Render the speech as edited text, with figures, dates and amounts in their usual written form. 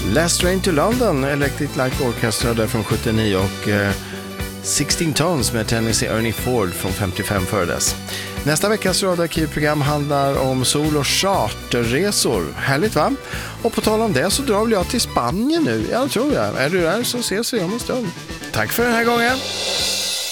Last Train to London, Electric Light Orchestra där från 79 och 16 Tons med Tennessee Ernie Ford från 55 före dess. Nästa veckas radioarkivprogram handlar om sol- och charterresor. Härligt va? Och på tal om det så drar väl jag till Spanien nu. Jag tror jag. Är du där så ses vi om en stund. Tack för den här gången.